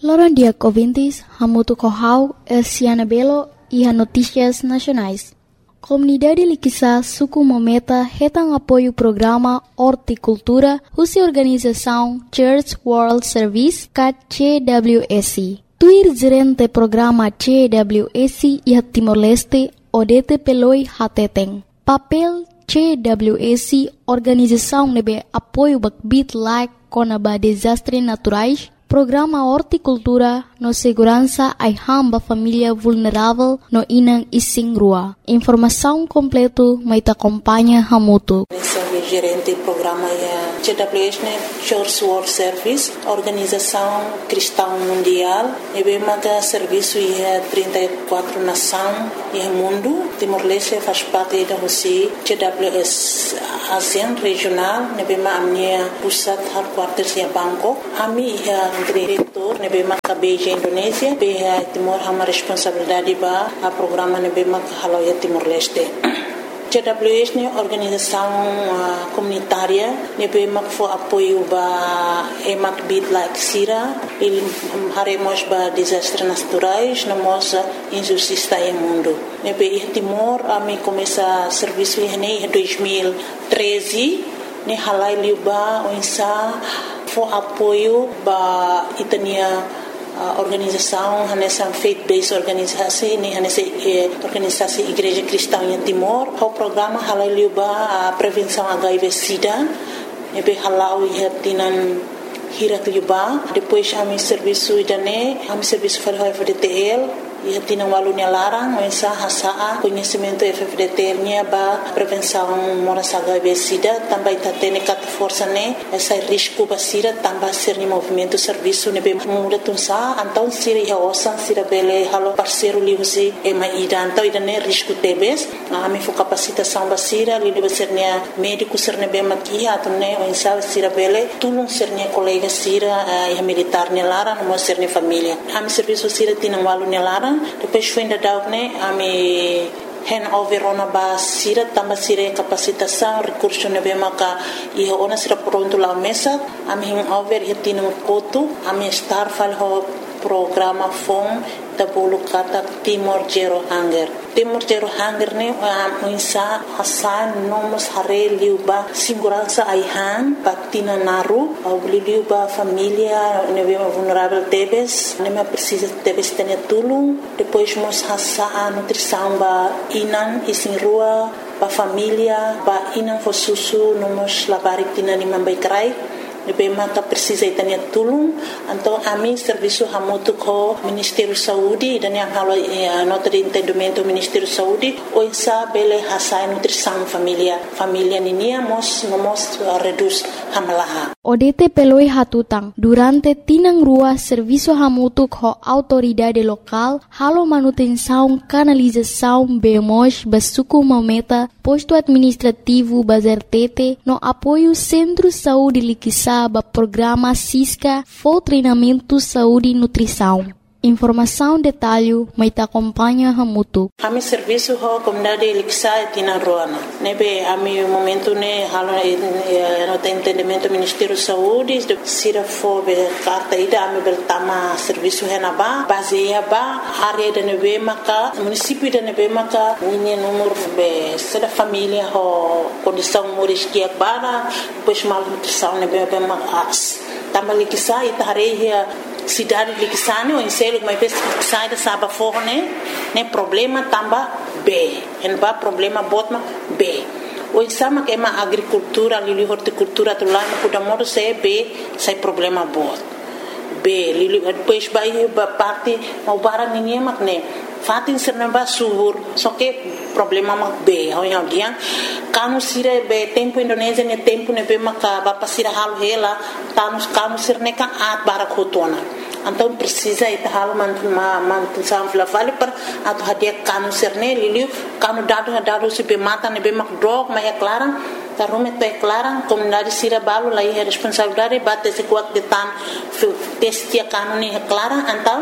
Loran dia ouvintes, hamutu kohau, Elsiana Belo e a Notícias Nacionais. Comunidade Liquiçá suku mometa retang apoio programa Horticultura, husi organização Church World Service, CWSC. Tuir gerente programa CWSC e Timor-Leste, Odete Peloi Hateteng. Papel CWSC, organização nebe apoio bakbit like konaba desastre naturais, programa Horticultura no segurança ai hamba família vulnerável no inang ising rua. Informação completo mai te acompanha hamutu. Gerente do programa CWS, Church World Service, Organização Cristã Mundial, e bem que serviço é 34 nações e mundo. Timor-Leste faz parte da Rússia, CWS ASEAN regional, e bem a minha pusat headquarters em Bangkok. A minha diretor, e bem que Beijing Indonésia, bem Timor uma responsabilidade para o programa e bem que haloi Timor-Leste. CWS é uma organização comunitária que foi apoio para emak bit like sira e haremos para desastres naturais na nossa injustiça no mundo. Nebe Timor a mim começa serviço em 2013 ne halai liuba onsa foi apoio para itania organização nessa faith-based organização nessa organização Igreja Cristã em Timor. O programa halaliu ba prevenção HIV/SIDA, nebe halau ia tinan hirak liuba. Depois ami serviço idane, ami serviço para o FDTL. Ia tinan walunya larang, mensa hasaa conhecimento FDTL nya ba prevenção moras HIV/SIDA, também tatene kat força ne essa risco basira também ser ni movimento serviço nebe muda tunsa então sira ia osan sira bele halo parceiro liusi e mai ida então idane risco tebes ami fo capacitação basira li debe ser nia médico ser nebe makia atune mensa sira bele tulung ser nia colega sira ia militar ne lara no ser ni família ami serviço sira tinan walunya lara. Depois foi ainda daune ami handover ona ba sira tamba sira capacitação recurso nebe maka e ona sira pronto lá mesa ami handover hitino kotu ami star fal ho programa fom tabulu kata Timor Zero Hunger. Timor Zero Hunger ne muisa hasan nomos hare liuba segurança aihan patina naru au liuba família nebe vulnerável tebes nebe precisa tebes tenia tulung depois mos hasa nutrição ba inan isin rua ba família ba inan fosusu nomos labarik tina lima baikrai nebe mata precisa itania tulung então a mim serviço hamutu ko Ministério Saúde dan yang halo nota de entendimento Ministério Saúde o insa bele hasai nutrição família ninia mos reduz hamalaha Odete peloi hatutang durante tinang rua serviço hamutu ko autoridade local halo manutenção canalização bemos basuku mometa posto administrativo bazertete no apoio Centro Saúde Liquiçá ba programa Cisca for treinamento saúde e nutrição. Informação detalhe mai te acompanha hamutu. Ami serviço ho comunidade Liquiçá tina roana. Nebe ami momento ne halo no entendimento Ministério Saúde sira fo be carta ida ami bertama serviço henaba baseia ba área de nebe maka município de nebe maka ninha número be sada família ho condição moris que bara depois mal nutrição nebe be mas tama Liquiçá itareia cidade Liquiçá o enselo mas sai da saba forne ne problema tamba B en ba problema botma B o insama que ma agricultura lili horticultura tu lá no kuda modo se B sai problema bot B lili depois vai ba parte mau barang ninguém mak ne fatin serna ba subur só que problema mak B ao dia kanu sire be tempo Indonésia ne tempo ne be maka ba pasira halu hela kanu sirne kan at barak hotona então precisa ita hal mantu samfla vale para atu hadia kanu serne liliu kanu dado se be mata ne be mak drog mas é clara tarume te clara comunidade sira balu lá é responsabilidade bate se kuat de tan testia kanu ni é clara então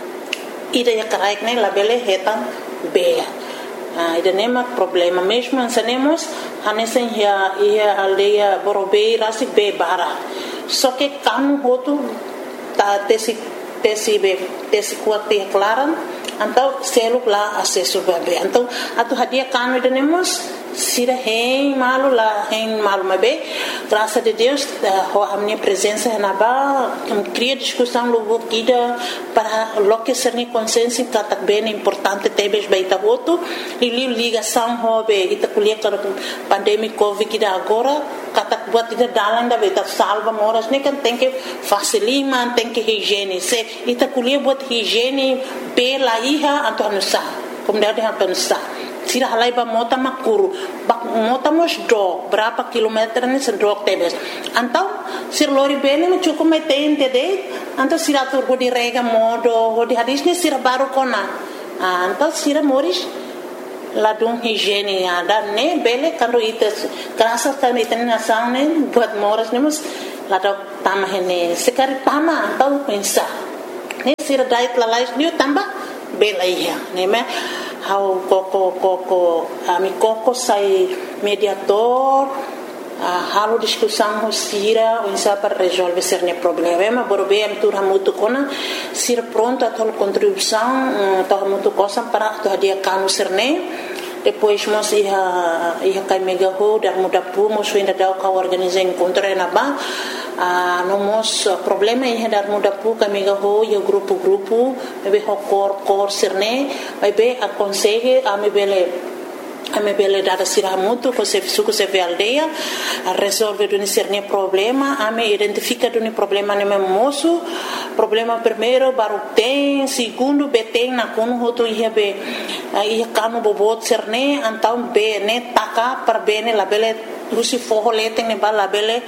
ida ya karaik ne labele hetan be ida nema problema mesmo ansanemos hanesen ia aldeia borobei rasi be bara só que kanu hotu ta tesi tesi kuat te klaran então seluk lá acesso bebê então atu hadia kanu denemos sira hein malu mabe graças a Deus a minha presença na ba cria discussão logo guida para lo que ser ni consciência que bem importante tebes baita voto e ligação hobe ita kuliah para pandemia covid que agora katak buat ida dalan da beta salva moras ne kan tem que facilima tem que higiene se ita kuliah buat higiene pela iha atau nusa kemudian atau nusa sira halai ba mota makuru bak mota mos do berapa kilometer ni sedok tebes antau sir lori bene me cukup metente de antau sira tur go di rega modo go di hadis ni sira baru kona antau sira moris ladung higiene ada ne bele kando ites kerasa kan iten nasang ne buat moras ne mus ladok tamah ne sekali tama antau pensa ne sira diet lalais ni tambah bela iya ne me how koko ami koko sai mediator halo discussão sira o insa para resolver certo problema borbe am tur hamutu kona sira pronto a tol contribuição to hamutu cosa para to dia kanu serne depois mos ia kai mega ho dar muda pu mos ainda dau ka organizar encontro na ba no mos problema ia dar muda pu ka mega ho ia grupo bebe ho cor serne bebe a consegue a me bele dada sira mutu ko se suku se aldeia a resolve do cerne problema a me identifica do problema ne moço problema primeiro baru tem segundo beteng na kono hoto ia kanu bobot cerne antau be ne taka per bene la bele rusi forro leteng ne bala bele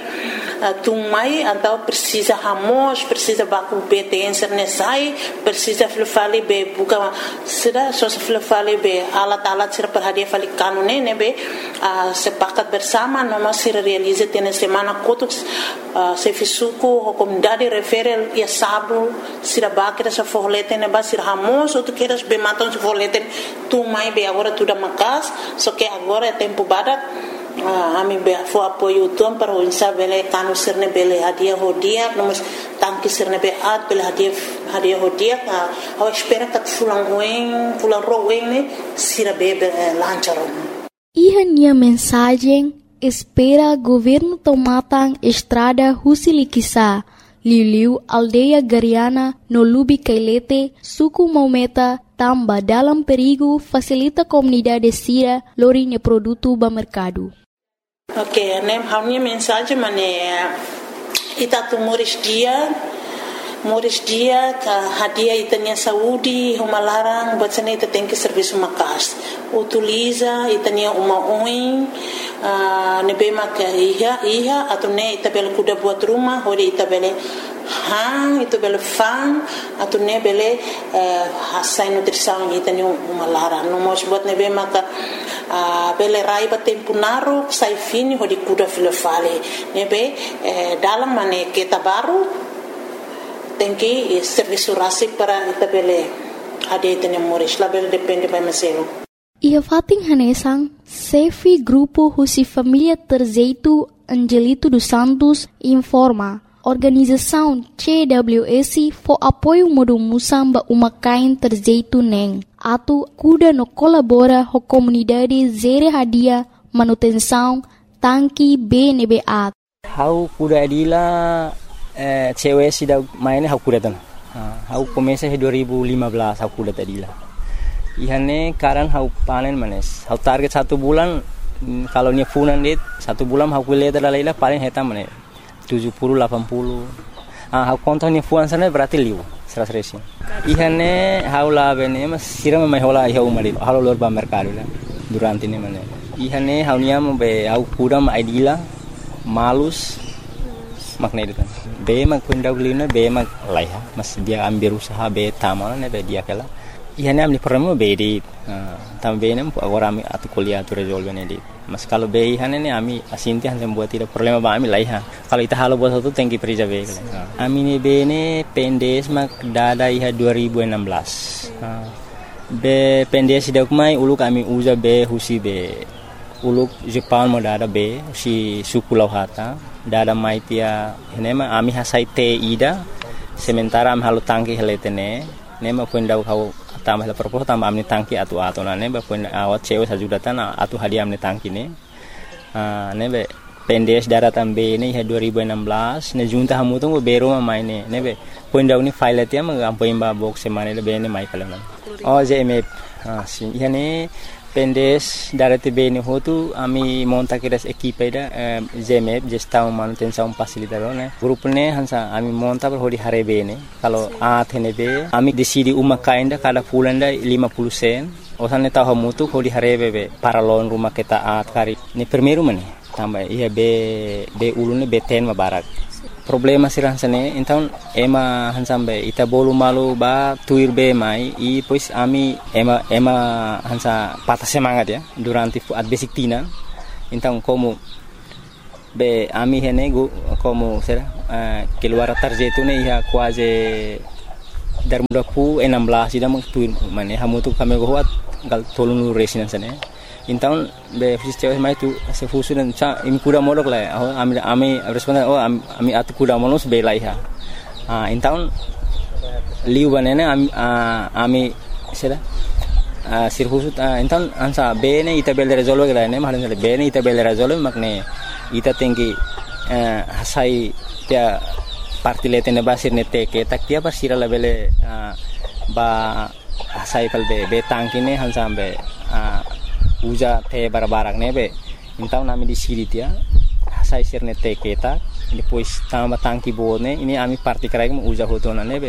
tumai antau precisa hamos precisa baku beteng cerne sai precisa flufali be buka sira so flufali be alat sira perhadia fali kanune nebe sepakat bersama noma sira realize tene semana kotuk se fisuku comunidade referel ia sabu sira bakira sa forleten neba sira hamos outro queiras be matam se forleten tu mai be agora tudo makas só que agora é tempo badak ami be fo apoio tom para o insabele kanu sirne bele hadia hodia nós tanque sirne be at bele hadia hodia a espera que fulan roen ne sira bebe lancharon Ihania mensagem espera governo tomatan estrada Husilikisa Liliu aldeia Gariana no Lubi Kailete suku Maumeta tamba dalam perigo facilita comunidade sira lorinha produto ba mercado. Ok, nem a minha mensagem itatu moris dia ka hadia itania saúde uma larang buat sana ita tem que serviço makas utiliza itania uma oin nebe maka iha atau ne ita bela kuda buat rumah hori ita bela ita bela fan atau ne bela hasai nutrição itania uma larang no mos buat nebe maka bela raiba tempo naru sai fini hori kuda filofale nebe dalam mane kita baru tem que serviço rasi para itabele ade tene moris label depende by meselo ia fating hanesang Sefi grupo Husi Família Terzeito Angelito dos Santos informa organização CWS for apoio modo musamba umakain Terzeito neng atu kuda no colabora ho comunidade zere hadia manutenção tanki BNBA how kuda adila cewek sudah mainnya aku datang. Aku komesa 2015 aku datang tadi lah. Ihane karan aku panen manes. Aku target 1 bulan kalau ni funan dit 1 bulan aku lihat dalam lah paling hitam manes 70 80. Aku kontak ni funan sana berarti liu 100. Ihane aku lah bene mas siram mai hola iha umari. Halo luar ba mercado lah durante ni manes. Ihane aku niam be aku kuram idila malus makna itu kan. Be mag kundaulina be mag laiha mas dia ambil usaha be tamana be dia kala ihane amni problema be di tambe nem agora ami atu kuliah tu resolve ne di mas kalau be ihane ne ami asinti han buat tidak problema ba ami laiha kalau ita halo buat satu tengki perija be ami ne be ne pendes mag dada iha 2016 be pendes dak mai uluk ami uza be husi be uluk Jepang mo dada be si suku lauhata dada maitia henema ami hasai te ida sementara am halo tangki heletene ne ma pun dau kau tambah la propos tambah amni tangki atu ne ba pun awat cewe sajudatan atu hadiah amni tangki ne ne be pendes daratan be ne 2016 ne junta hamu tu bero ma mai ne be pun dau ni file tia ma am poin ba box semane le be ne mai kalam JMF si yani pendes darate be ne hotu ami monta kiras equipe da JMF gestão manutenção facilitador ne grupo ne hansa ami monta per hodi hare be ne kalau athene be ami decidi uma kainda kada fulanda 50 sen osane tahu hamu tu hodi hare be para lon rumah kita kari ni primeiro mane tambah iya be ulune be ten ma barak problema sirang sane então ema hansambe ita bolu malu ba tuir be mai e pois ami ema hansa patah semangat ya durante at basic tina então como be ami hene como será keluar tarjetu ne ia quase darmuda pu 16 ida mang tuir mane hamu tu kami goat gal tolunu resinan sane então be sistema mai tu se fusunan cha im kuda modok la ami responden ami atu kuda monos be lai ha então liu banana ami sera sirhusut então ansa be ne ita bel resolve la ne mahan be ne ita bel resolve makne ita tinggi hasai tia partilete ne basir ne teke tak tia basira la bele ba hasai pal be tangki ne hansa be uja te barbarak nebe então nami di siri tia sai sirne te keta depois tama tangki bone ini ami parti krai uja hotona nebe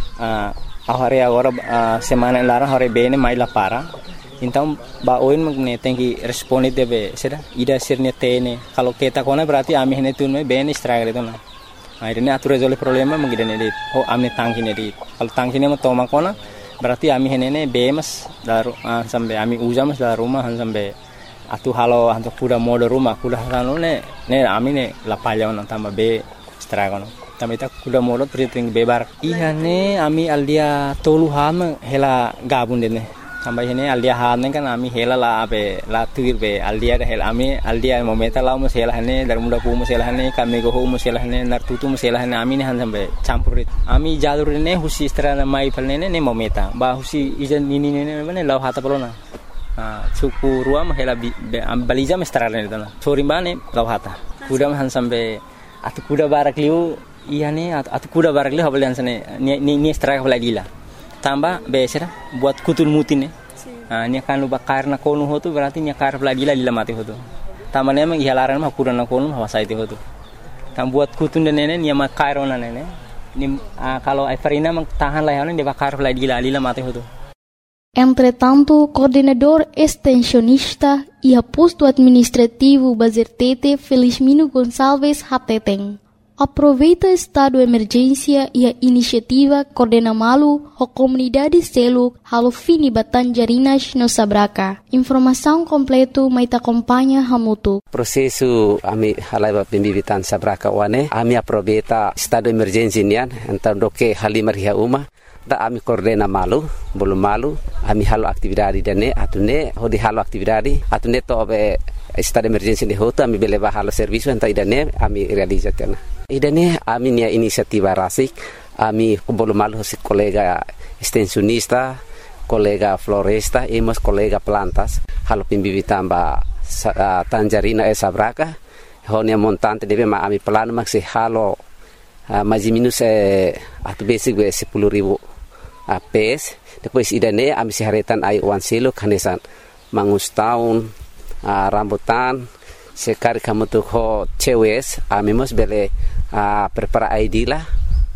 ahare agora semana lara hore bene mai la para então ba oin magne tenki responde debe sera ida sirne tene kalau keta kona berarti ami hene tunme bene struggle itu na akhirnya atur resolve problema mengidane dit ami tangki ne dit kalau tangki ne toma kona berarti ami henene bemas daru sampai ami ujamas daru rumah sampai atu halo anto kuda mode rumah kuda halo ne ami ne lapalya on tambah be stragon tambah ita kuda mode triting bebar iya ne ami aldia tolu ham hela gabun dene tambah hene aldia han kan ami hela la be la tuir be aldia hela ami aldia momenta la mus hela hene dar muda pu mus hela hene kami go mus hela hene nar tutu mus hela hene ami ne han sampai campurit ami jalur ne husi strana mai palne ne momenta ba husi ijan ini ne ne law hata polona suku ruam hela baliza mestrana ne dana sori bane law hata kuda han sampai atu kuda barak liu iya ne atu kuda barak liu habalian sane ni straka balagila tambah besera buat kutul mutin nya kan lu bakar na konu hotu berarti nya kar lagila lila mati hotu tambah ne mang ihalaran mah kuran na konu hawasa itu hotu tam buat kutun dan nene nya makar ona nene ni kalau Farina mang tahan layanan dia bakar lagila lila mati hotu. Entretanto, coordenador extensionista e posto administrativo Bazertete Felizmino Gonçalves Hateteng aproveita estado de emergência e a iniciativa coordena malu a comunidade selo halo fini Batanjarinas no Sabraca. Informação completo mai acompanha hamutu. Prosesu ami halai pembibitan Sabraca wane ami aproveita estado de emergência nian então doke halimar hia uma da ami coordena malu belum malu ami halo aktividade dane atune hodi halo aktividade atune to be estado de emergência de hoto ami beleba halo serviço então idane ami realizatena. Idane ami nia inisiativa rasik ami belum malu si kolega extensionista kolega floresta emos kolega plantas halo pembibitan ba Tanjarina Sabraca honia montante debe ma ami plan maksi halo mais minus atu basic 10.000 PS depois idane ami siharetan ai wan selo kanesan mangus tahun rambutan sekali kamu tu ho cewes ami mos bele prepara ID lah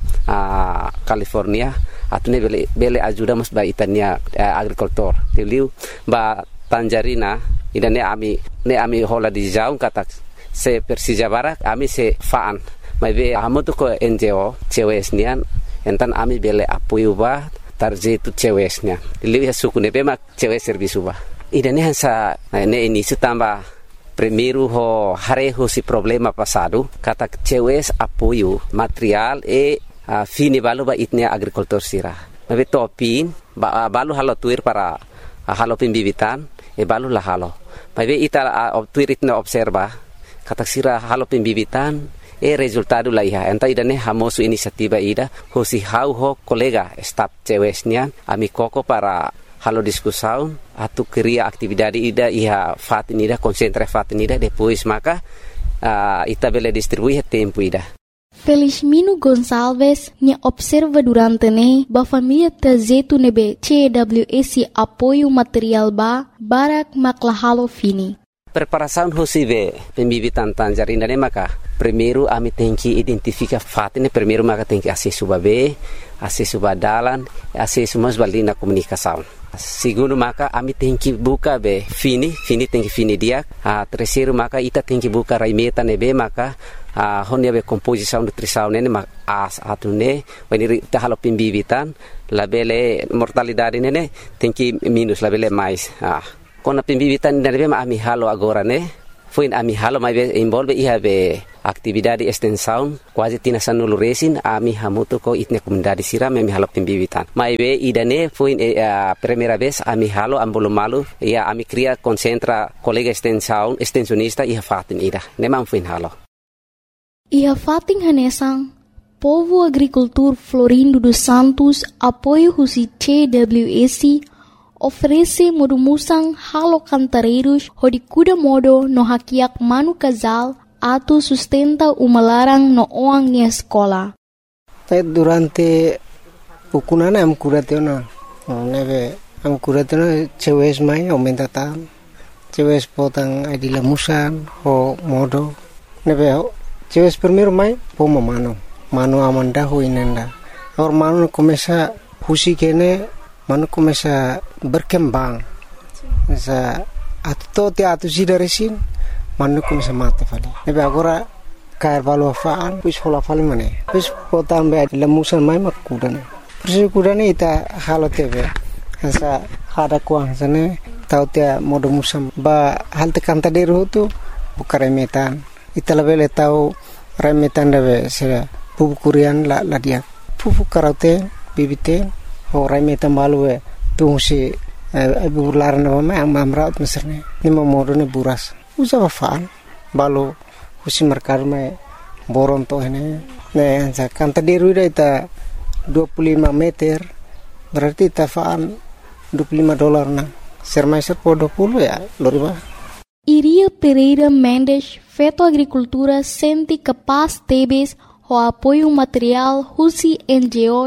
California atune bele ajuda mos ba itania agricultor tiliu ba Tanjarina idane ami hola di jaung katak se Persija Barak ami se faan mai be amu tu ko NGO cewes nian entan ami bele apoio ba tarjetu cewesnya tiliu ya suku ne be mak cewes servisu ba idane hansa ne ini tambah primeiro ho hareho si problema passado kata cewes apoio material fini balu ba itnia agricultor sira mabe topin balu halo tuir para halo pembibitan balu la halo mabe ita tuir itna observa kata sira halo pembibitan resultado la iha enta idane hamosu inisiativa ida hosi hau ho kolega staf cewesnya ami koko para halo diskusaun atu kriya aktividade ida iha fatin ida konsentra fatin ida depois maka ita bele distribuir tempo ida. Felizmino Gonçalves nya observa durante ne ba família tazetu nebe CWS apoio material barak maklahalo fini. Preparação hosive pembibitan tangerina ne maka primeiro ami tenki identifica fatine primeiro maka tenki acesso babe acesso badalan acesso mas balina comunicação. Segundo maka ami tenki buka be fini tenki fini dia. Terceiro maka ita tenki buka raimeta nebe maka honia be komposisi nutrisaun nene mak atune weniri tahalo pimbibitan labele mortalidade nene tenki minus labele mais kona pimbibitan nene ma ami halo agora ne fuin ami halo mai be involve iha be aktividade extensão quase tina sanulu resin ami hamutu ko itne comunidade siram ami halo pimbibitan mai be idane fuin primeira vez ami halo ambolo malu ia ami cria concentra colega extensionista iha fatin ida ne mam fuin halo. Iha fating hanesang, Povo Agricultor Florindo dos Santos, apoio husi CWS, oferece modumusang halo cantareiros, hodikuda modo no hakiak manu casal, atu sustenta umalarang no oang nia escola. Durante ukunana am kuratena, neve am kuratena cewes mai aumenta tam, cewes potang adila musan ho modo, neve cewes primeiro mai poma mano amanda ho inenda or mano começa husi kene mano começa berkembang sa atu sida resin mano começa mata fali nebe agora cair valo afaan pus hola fali mane pus potam be lemusan mai makudan persi kudan ita halo tebe sa hada kuang sane tau tia modo musam ba hal tekan taderu tu bukaremetan ita lebele tau remetan dabe se pupu kurian la dia pupu karate bibite ho remetan balwe tu si bular na ma amraut meserne ni modo ne buras usa faan balu husi merkar me boron to ne sa kan tadiru ita 25 meter berarti ta faan $25 na sermaiser po 20 ya loriba. Iria Pereira Mendes, Feto Agricultura, sente capaz tebes o apoio material Husi NGO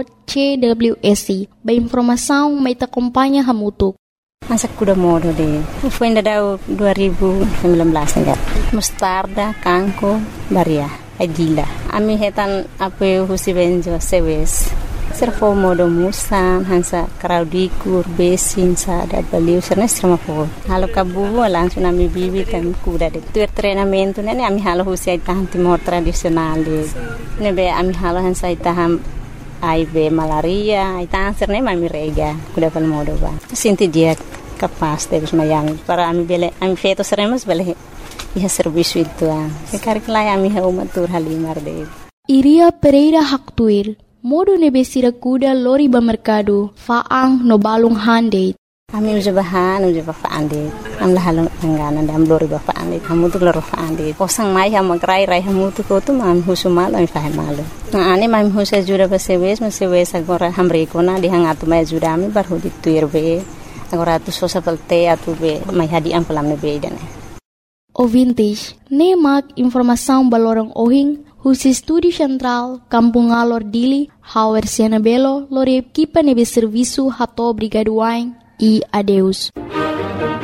CWS. Ba informação mai ta acompanha hamutuk. Masa kuda modo de. Foi ainda da 2019 enggak. Mustarda, kangko, baria, adila. Ami hetan apoio Husi NGO CWS. Servo modo musan hansa kraudikur besin sa da baliu serna serma po halo kabu langsung ami bibitan kuda de tur treinamento nene ami halo husi tahan timor tradisional de nebe ami halo hansa taham aibe malaria ita serne ami rega kuda pal modo ba sinti dia kapas terus mayang para ami bele ami feto seremos bele ia serviço itu sekarang lai ami hau matur halimar de Iria Pereira Haktuir modo nebesira kuda lori ba mercado faang no balung hande. Ami uja faang de. Am la halong angganan dam lori ba faang de. Hamu tu lori faang de. Posang mai ham rai hamu tu ko tu mam husu malo am fahe malo. Na ane mam husa jura ba sewes agora hamre ko na di hangatu mai jura ami bar hudi tuir be. Agora tu sosa pelte atu be mai hadi am pelam ne be dane. Ouvintes, nemak informação balorang ohing Husi Estúdio Central, Kampung Alor Dili, Hauer Siana Belo, Lore Equipa Nebe Serviço Rato Brigaduain e adeus.